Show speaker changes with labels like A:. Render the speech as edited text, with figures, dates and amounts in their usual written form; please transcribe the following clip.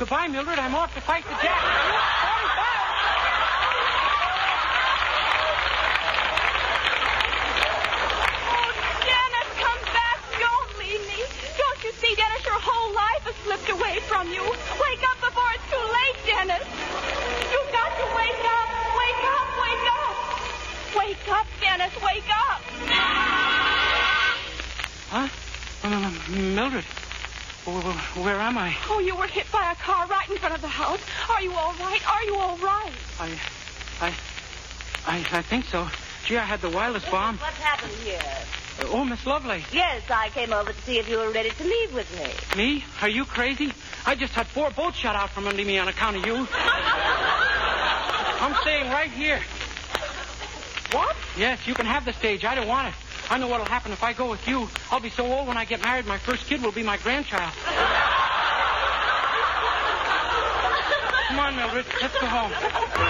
A: Goodbye, Mildred. I'm off to fight the Jack.
B: Oh, Dennis, come back. Don't leave me. Don't you see, Dennis, your whole life has slipped away from you. Wake up before it's too late, Dennis. You've got to wake up. Wake up, wake up. Wake up, Dennis, wake up.
A: Huh? Mildred, where am I?
B: Oh, you were hit by a car right in front of the house. Are you all right? Are you all right?
A: I think so. Gee, I had the wildest bomb.
C: What's happened here?
A: Oh, Miss Lovely.
C: Yes, I came over to see if you were ready to leave with me.
A: Me? Are you crazy? I just had 4 boats shot out from under me on account of you. I'm staying right here.
B: What?
A: Yes, you can have the stage. I don't want it. I know what'll happen if I go with you. I'll be so old when I get married, my first kid will be my grandchild. Come on, Mildred. Let's go home.